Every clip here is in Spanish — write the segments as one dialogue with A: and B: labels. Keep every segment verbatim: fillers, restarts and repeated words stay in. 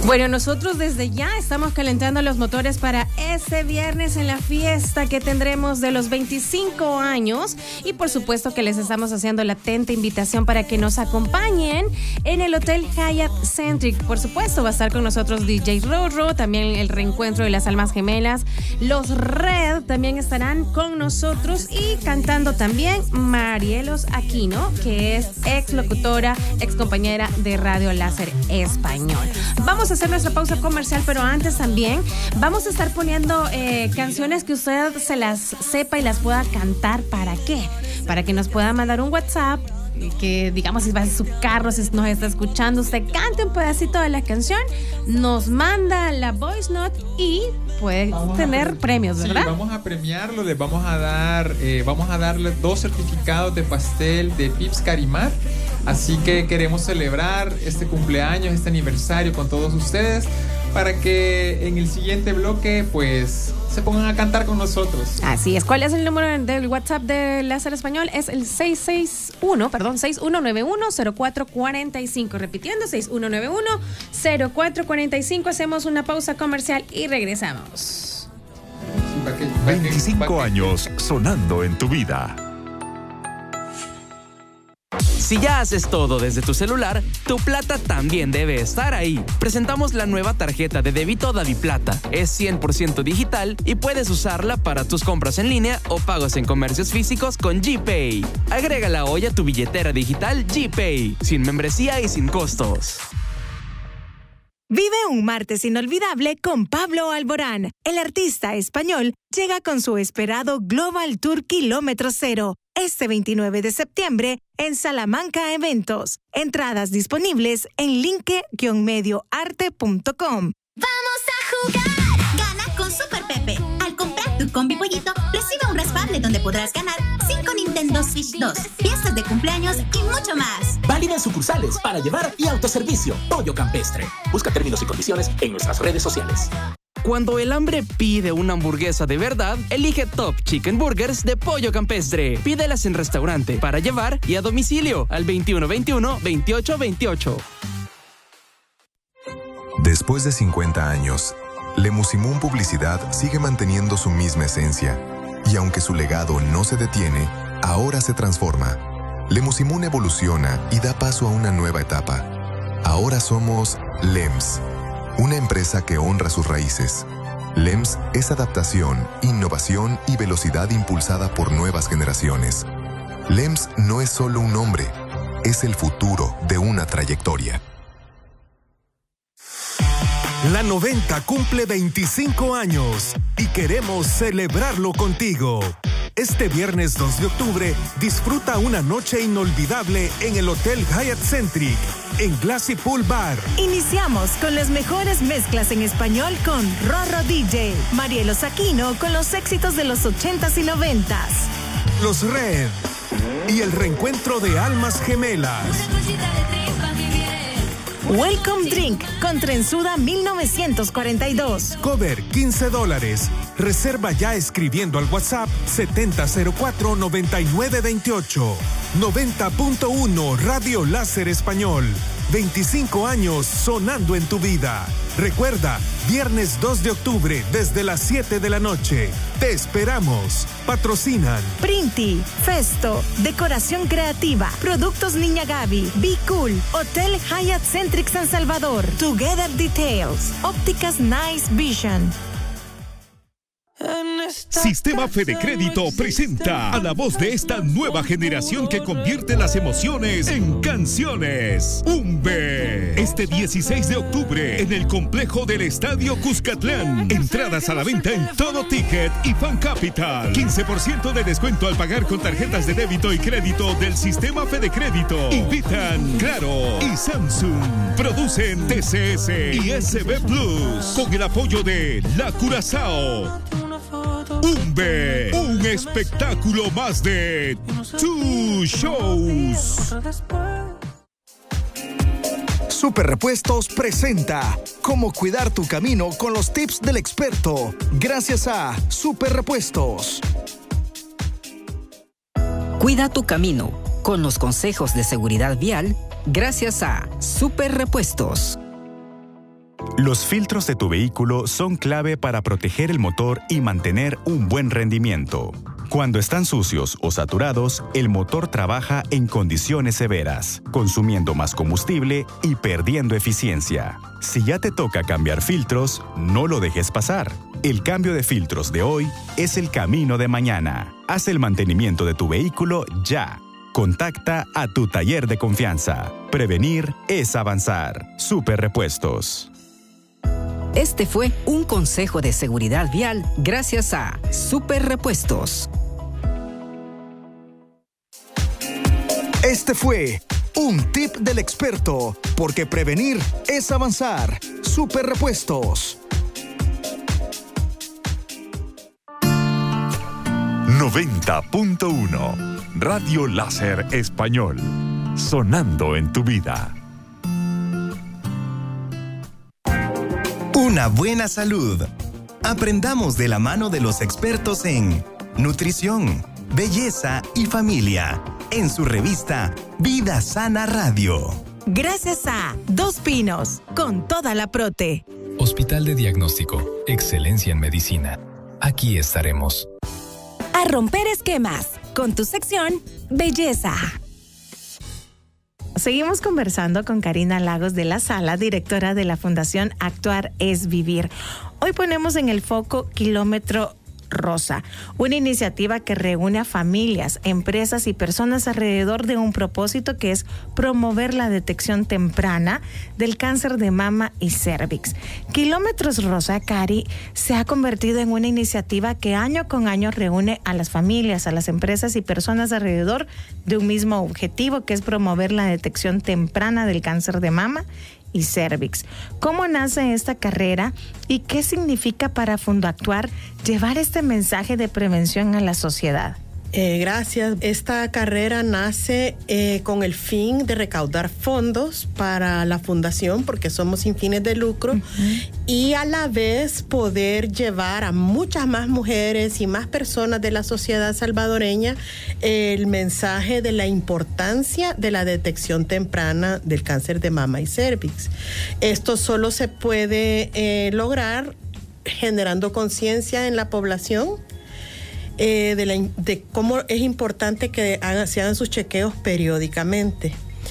A: Bueno, nosotros desde ya estamos calentando los motores para este viernes en la fiesta que tendremos de los veinticinco años y por supuesto que les estamos haciendo la atenta invitación para que nos acompañen en el Hotel Hyatt Centric. Por supuesto va a estar con nosotros D J Rorro, también el reencuentro de las almas gemelas, los Red también estarán con nosotros y cantando también Marielos Aquino, que es ex locutora, ex compañera de Radio Láser Español. Vamos a hacer nuestra pausa comercial, pero antes también vamos a estar poniendo eh, canciones que usted se las sepa y las pueda cantar. ¿Para qué? Para que nos pueda mandar un WhatsApp, que digamos si va en su carro, si nos está escuchando, usted cante un pedacito de la canción, nos manda la voice note y puede vamos tener pre- premios, ¿verdad?
B: Sí, vamos a premiarlo, les vamos a dar, eh, vamos a darle dos certificados de pastel de Pips Carimar. Así que queremos celebrar este cumpleaños, este aniversario con todos ustedes para que en el siguiente bloque pues se pongan a cantar con nosotros.
A: Así es. ¿Cuál es el número del WhatsApp de Láser Español? Es el seis seis uno, perdón, seis uno nueve uno cero cuatro cuatro cinco. Repitiendo, seis uno nueve uno cero cuatro cuatro cinco. Hacemos una pausa comercial y regresamos.
C: veinticinco años sonando en tu vida.
D: Si ya haces todo desde tu celular, tu plata también debe estar ahí. Presentamos la nueva tarjeta de débito DaviPlata. Es cien por ciento digital y puedes usarla para tus compras en línea o pagos en comercios físicos con GPay. Agrégala hoy a tu billetera digital GPay, sin membresía y sin costos.
E: Vive un martes inolvidable con Pablo Alborán. El artista español llega con su esperado Global Tour Kilómetro Cero este veintinueve de septiembre en Salamanca Eventos. Entradas disponibles en linke guion medio arte punto com.
F: ¡Vamos a jugar! Gana con Super Pepe. Al comprar tu combi pollito, recibe un raspable donde podrás ganar cinco Nintendo Switch dos, fiestas de cumpleaños y mucho más.
G: Válida en sucursales para llevar y autoservicio. Pollo Campestre. Busca términos y condiciones en nuestras redes sociales.
D: Cuando el hambre pide una hamburguesa de verdad, elige Top Chicken Burgers de Pollo Campestre. Pídelas en restaurante, para llevar y a domicilio al veintiuno veintiuno veintiocho veintiocho.
H: Después de cincuenta años, Lemusimún Publicidad sigue manteniendo su misma esencia. Y aunque su legado no se detiene, ahora se transforma. Lemusimún evoluciona y da paso a una nueva etapa. Ahora somos LEMS, una empresa que honra sus raíces. LEMS es adaptación, innovación y velocidad impulsada por nuevas generaciones. LEMS no es solo un nombre, es el futuro de una trayectoria.
I: La noventa cumple veinticinco años y queremos celebrarlo contigo. Este viernes dos de octubre, disfruta una noche inolvidable en el Hotel Hyatt Centric, en Glassy Pool Bar.
E: Iniciamos con las mejores mezclas en español con Rorro D J, Marielos Aquino con los éxitos de los ochentas y noventas,
I: Los Red y el reencuentro de almas gemelas.
E: Welcome Drink con Trenzuda mil novecientos cuarenta y dos.
I: Cover quince dólares. Reserva ya escribiendo al WhatsApp setenta cero cuatro noventa y nueve veintiocho. noventa punto uno Radio Láser Español. veinticinco años sonando en tu vida. Recuerda, viernes dos de octubre desde las siete de la noche. Te esperamos. Patrocinan
E: Printi, Festo, Decoración Creativa, Productos Niña Gaby, Be Cool, Hotel Hyatt Centric San Salvador, Together Details, Ópticas Nice Vision.
J: Sistema Fede Crédito presenta a la voz de esta nueva generación que convierte las emociones en canciones. Umbe. Este dieciséis de octubre en el complejo del Estadio Cuscatlán. Entradas a la venta en Todo Ticket y Fan Capital. quince por ciento de descuento al pagar con tarjetas de débito y crédito del Sistema Fede Crédito. Invitan Claro y Samsung. Producen T C S y S B Plus. Con el apoyo de La Curazao. Umbe, un espectáculo más de Two Shows.
K: Super Repuestos presenta Cómo cuidar tu camino con los tips del experto. Gracias a Super Repuestos.
L: Cuida tu camino con los consejos de seguridad vial gracias a Super Repuestos.
M: Los filtros de tu vehículo son clave para proteger el motor y mantener un buen rendimiento. Cuando están sucios o saturados, el motor trabaja en condiciones severas, consumiendo más combustible y perdiendo eficiencia. Si ya te toca cambiar filtros, no lo dejes pasar. El cambio de filtros de hoy es el camino de mañana. Haz el mantenimiento de tu vehículo ya. Contacta a tu taller de confianza. Prevenir es avanzar. Super Repuestos.
L: Este fue un consejo de seguridad vial gracias a Super Repuestos.
K: Este fue un tip del experto, porque prevenir es avanzar. Super Repuestos.
C: noventa punto uno Radio Láser Español. Sonando en tu vida.
N: Una buena salud. Aprendamos de la mano de los expertos en nutrición, belleza y familia, en su revista Vida Sana Radio.
E: Gracias a Dos Pinos, con toda la prote.
O: Hospital de Diagnóstico, excelencia en medicina. Aquí estaremos.
E: A romper esquemas, con tu sección Belleza. Seguimos conversando con Karina Lagos de la Sala, directora de la Fundación Actuar es Vivir. Hoy ponemos en el foco Kilómetro Rosa, una iniciativa que reúne a familias, empresas y personas alrededor de un propósito que es promover la detección temprana del cáncer de mama y cérvix. Kilómetros Rosa, Cari, se ha convertido en una iniciativa que año con año reúne a las familias, a las empresas y personas alrededor de un mismo objetivo, que es promover la detección temprana del cáncer de mama y cérvix. ¿Cómo nace esta carrera y qué significa para Fundoactuar llevar este mensaje de prevención a la sociedad?
P: Eh, gracias. Esta carrera nace eh, con el fin de recaudar fondos para la fundación, porque somos sin fines de lucro, uh-huh. y a la vez poder llevar a muchas más mujeres y más personas de la sociedad salvadoreña el mensaje de la importancia de la detección temprana del cáncer de mama y cérvix. Esto solo se puede eh, lograr generando conciencia en la población Eh, de, la, de cómo es importante que hagan, se hagan sus chequeos periódicamente.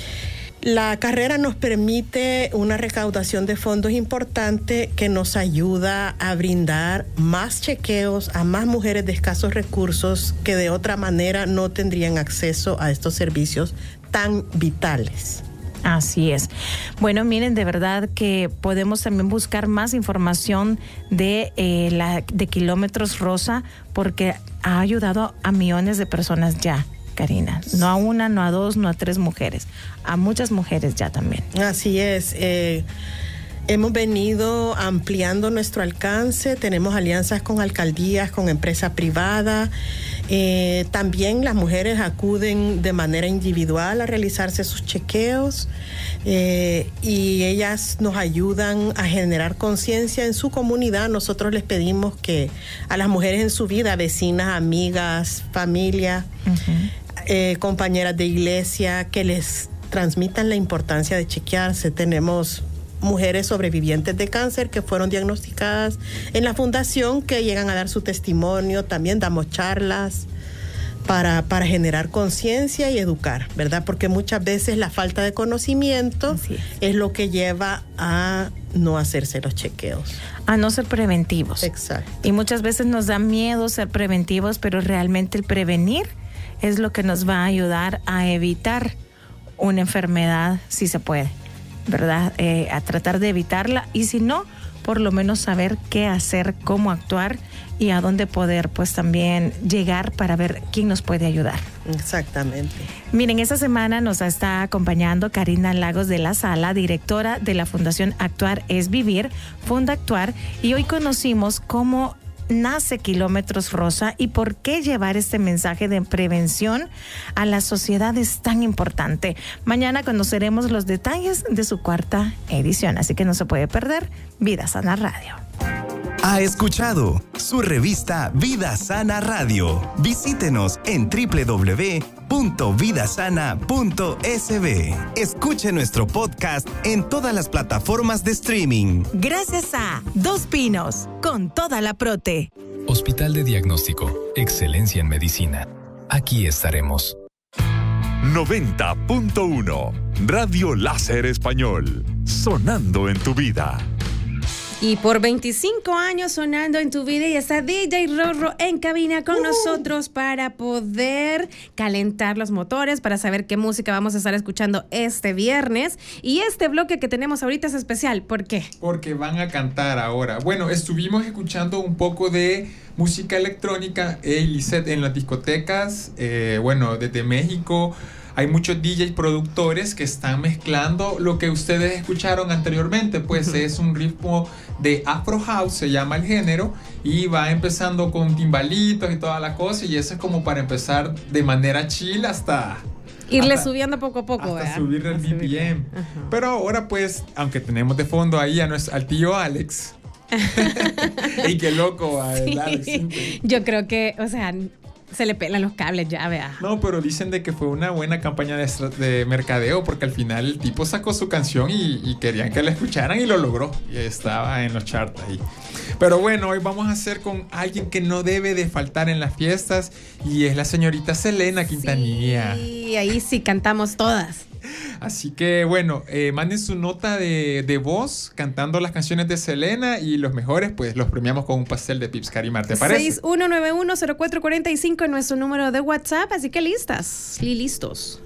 P: La carrera nos permite una recaudación de fondos importante que nos ayuda a brindar más chequeos a más mujeres de escasos recursos que de otra manera no tendrían acceso a estos servicios tan vitales.
E: Así es. Bueno, miren, de verdad que podemos también buscar más información de, eh, la, de Kilómetros Rosa, porque ha ayudado a millones de personas ya, Karina. No a una, no a dos, no a tres mujeres, a muchas mujeres ya también.
P: Así es. Eh, hemos venido ampliando nuestro alcance, tenemos alianzas con alcaldías, con empresa privada. Eh, también las mujeres acuden de manera individual a realizarse sus chequeos eh, y ellas nos ayudan a generar conciencia en su comunidad. Nosotros les pedimos que a las mujeres en su vida, vecinas, amigas, familia, uh-huh. eh, compañeras de iglesia, que les transmitan la importancia de chequearse. Tenemos mujeres sobrevivientes de cáncer que fueron diagnosticadas en la fundación, que llegan a dar su testimonio. También damos charlas para, para generar conciencia y educar, ¿verdad? Porque muchas veces la falta de conocimiento es. es lo que lleva a no hacerse los chequeos.
E: A no ser preventivos.
P: Exacto.
E: Y muchas veces nos da miedo ser preventivos, pero realmente el prevenir es lo que nos va a ayudar a evitar una enfermedad, si se puede, ¿verdad? Eh, a tratar de evitarla, y si no, por lo menos saber qué hacer, cómo actuar y a dónde poder pues también llegar para ver quién nos puede ayudar.
P: Exactamente.
E: Miren, esta semana nos está acompañando Karina Lagos de la Sala, directora de la Fundación Actuar es Vivir, Fundoactuar, y hoy conocimos cómo nace Kilómetros Rosa y por qué llevar este mensaje de prevención a la sociedad es tan importante. Mañana conoceremos los detalles de su cuarta edición, así que no se puede perder Vida Sana Radio.
N: Ha escuchado su revista Vida Sana Radio. Visítenos en doble u doble u doble u punto vidasana punto s b. Escuche nuestro podcast en todas las plataformas de streaming.
E: Gracias a Dos Pinos, con toda la prote.
O: Hospital de Diagnóstico, excelencia en medicina. Aquí estaremos.
C: noventa punto uno Radio Láser Español, sonando en tu vida.
A: Y por veinticinco años sonando en tu vida, y está D J Rorro en cabina con uh. nosotros para poder calentar los motores, para saber qué música vamos a estar escuchando este viernes. Y este bloque que tenemos ahorita es especial. ¿Por qué?
B: Porque van a cantar ahora. Bueno, estuvimos escuchando un poco de música electrónica en las discotecas, eh, bueno, desde México. Hay muchos D Js productores que están mezclando lo que ustedes escucharon anteriormente, pues es un ritmo de Afro House, se llama el género, y va empezando con timbalitos y toda la cosa, y eso es como para empezar de manera chill hasta...
A: Irle
B: hasta,
A: subiendo poco a poco,
B: hasta subirle el B P M. Pero ahora pues, aunque tenemos de fondo ahí a nuestro, al tío Alex, y qué loco,
A: sí.
B: Alex.
A: Yo creo que, o sea... se le pelan los cables ya, vea.
B: No, pero dicen de que fue una buena campaña de, de mercadeo, porque al final el tipo sacó su canción y, y querían que la escucharan y lo logró. Y estaba en los charts ahí. Pero bueno, hoy vamos a hacer con alguien que no debe de faltar en las fiestas, y es la señorita Selena Quintanilla.
A: Sí, ahí sí cantamos todas.
B: Así que bueno, eh, manden su nota de, de voz cantando las canciones de Selena, y los mejores pues los premiamos con un pastel de Pips Carimar, ¿te parece?
A: seis uno nueve uno cero cuatro cuatro cinco en nuestro número de WhatsApp, así que listas y listos.